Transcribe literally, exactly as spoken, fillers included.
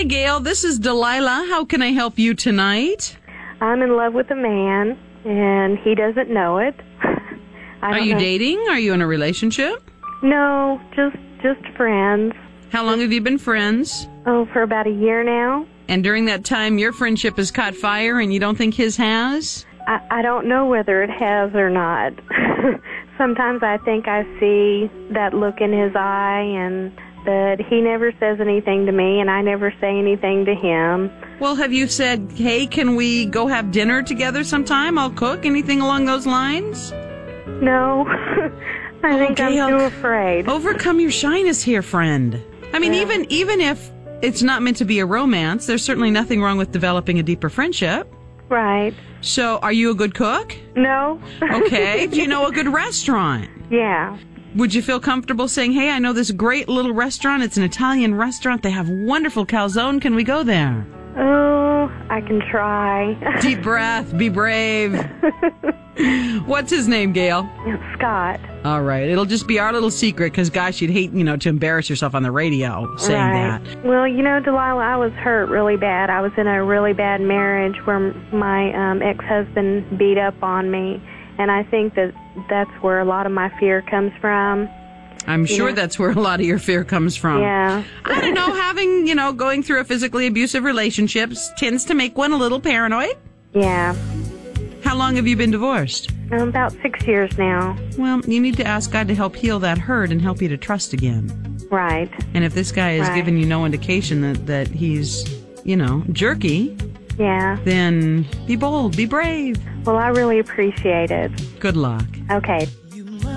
Hi, Gail. This is Delilah. How can I help you tonight? I'm in love with a man, and he doesn't know it. I Are don't you know. dating? Are you in a relationship? No, just just friends. How long have you been friends? Oh, for about a year now. And during that time, your friendship has caught fire and you don't think his has? I, I don't know whether it has or not. Sometimes I think I see that look in his eye, and but he never says anything to me, and I never say anything to him. Well, have you said, hey, can we go have dinner together sometime? I'll cook. Anything along those lines? No, I think Gail, I'm too afraid. Overcome your shyness here, friend. I mean, Yeah. even even if it's not meant to be a romance, there's certainly nothing wrong with developing a deeper friendship. Right. So, are you a good cook? No. Okay. Do you know a good restaurant? Yeah. Would you feel comfortable saying, hey, I know this great little restaurant. It's an Italian restaurant. They have wonderful calzone. Can we go there? Oh, I can try. Deep breath. Be brave. What's his name, Gail? Scott. All right. It'll just be our little secret because, gosh, you'd hate, you know, to embarrass yourself on the radio saying Right. that. Well, you know, Delilah, I was hurt really bad. I was in a really bad marriage where my um, ex-husband beat up on me, and I think that that's where a lot of my fear comes from. I'm sure Yeah. that's where a lot of your fear comes from. Yeah. I don't know, having, you know, going through a physically abusive relationship tends to make one a little paranoid. Yeah. How long have you been divorced? Um, about six years now. Well, you need to ask God to help heal that hurt and help you to trust again. Right. And if this guy is Right. giving you no indication that, that he's, you know, jerky, Yeah. then be bold, be brave. Well, I really appreciate it. Good luck. Okay.